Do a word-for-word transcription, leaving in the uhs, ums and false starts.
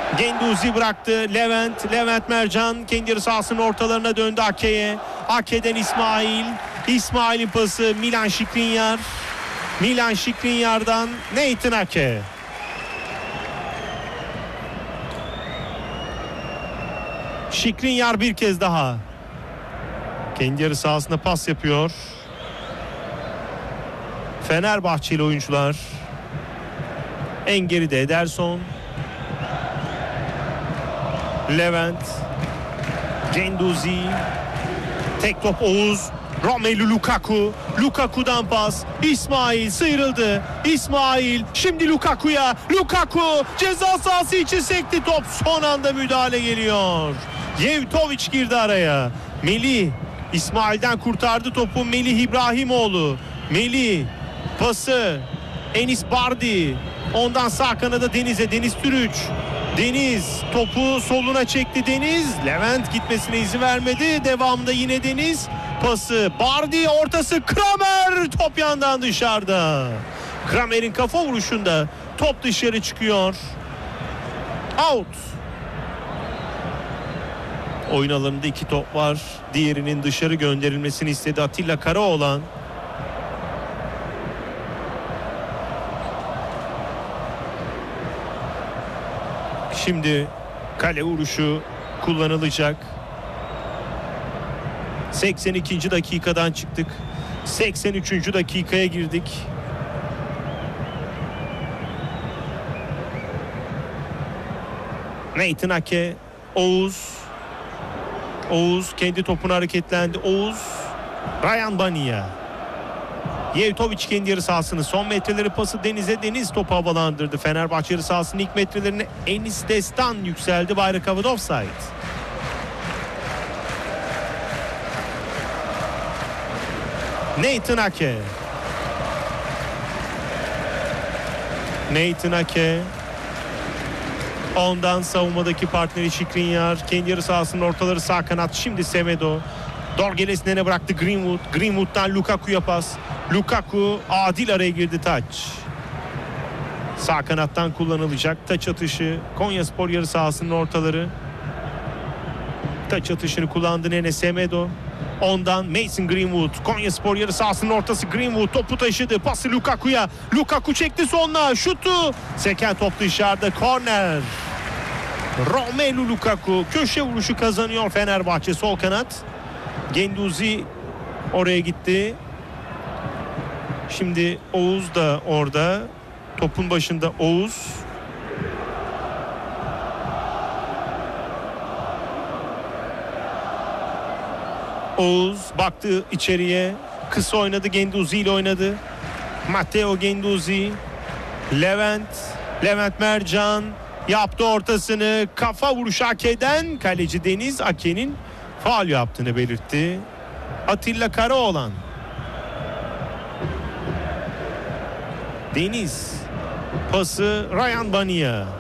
Genduzi bıraktı. Levent. Levent Mercan kendi yarı sahasının ortalarına döndü Ake'ye. Ake'den İsmail. İsmail'in pası Milan Skriniar. Milan Skriniar'dan Nathan Ake. Skriniar bir kez daha. Kendi yarı sahasında pas yapıyor. Fenerbahçeli oyuncular. En geride Ederson. Levent. Genduzi. Tek top Oğuz. Romelu Lukaku. Lukaku'dan pas. İsmail sıyrıldı. İsmail şimdi Lukaku'ya. Lukaku ceza sahası için sekti top. Son anda müdahale geliyor. Yevtovic girdi araya. Melih İsmail'den kurtardı topu. Melih İbrahimoğlu. Melih pası Enis Bardi. Ondan sağ kanada Deniz'e. Deniz Türüç. Deniz topu soluna çekti Deniz. Levent gitmesine izin vermedi. Devamında yine Deniz. Pası Bardi, ortası Kramer. Top yandan dışarıda. Kramer'in kafa vuruşunda top dışarı çıkıyor. Out. Oyun alanında iki top var. Diğerinin dışarı gönderilmesini istedi Atilla Karaoğlan. Şimdi kale vuruşu kullanılacak. seksen ikinci dakikadan çıktık. seksen üçüncü dakikaya girdik. Nathan Ake, Oğuz. Oğuz kendi topunu hareketlendi. Oğuz, Ryan Bania. Yevtovic kendi yarı sahasını son metreleri pası Deniz'e. Deniz topu havalandırdı. Fenerbahçe yarı sahasının ilk metrelerine Enis Destan yükseldi. Bayrak havada, offside. Nathan Ake. Nathan Ake. Ondan savunmadaki partneri Skriniar. Kendi yarı sahasının ortaları sağ kanat. Şimdi Semedo. Dorgeles nene bıraktı Greenwood. Greenwood'dan Lukaku'ya pas. Lukaku adil araya girdi, taç. Sağ kanattan kullanılacak taç atışı. Konyaspor yarı sahasının ortaları. Taç atışını kullandı nene Semedo. Ondan Mason Greenwood. Konyaspor yarı sahasının ortası. Greenwood topu taşıdı. Pası Lukaku'ya. Lukaku çekti sonuna. Şutu. Seken top dışarıda. Korner. Romelu Lukaku. Köşe vuruşu kazanıyor Fenerbahçe sol kanat. Genduzi oraya gitti. Şimdi Oğuz da orada. Topun başında Oğuz. Oğuz baktı içeriye. Kısa oynadı. Genduzi ile oynadı. Matteo Genduzi. Levent. Levent Mercan yaptı ortasını. Kafa vuruşu Ake'den. Kaleci Deniz Ake'nin faul yaptığını belirtti. Atilla Karaoğlan. Deniz. Pası Ryan Bania.